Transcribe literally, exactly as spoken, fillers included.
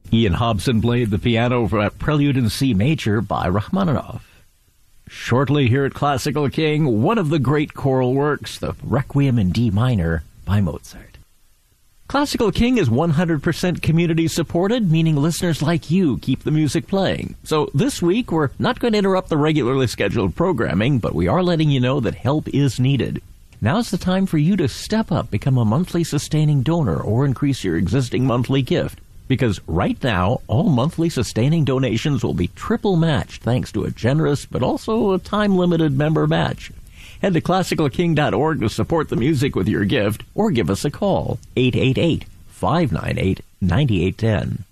Ian Hobson played the piano for a Prelude in C major by Rachmaninoff. Shortly here at Classical King, one of the great choral works, the Requiem in D minor by Mozart. Classical King is one hundred percent community supported, meaning listeners like you keep the music playing. So this week, we're not going to interrupt the regularly scheduled programming, but we are letting you know that help is needed. Now's the time for you to step up, become a monthly sustaining donor, or increase your existing monthly gift. Because right now, all monthly sustaining donations will be triple matched thanks to a generous but also a time-limited member match. Head to classical king dot org to support the music with your gift, or give us a call, eight eight eight, five nine eight, nine eight one zero.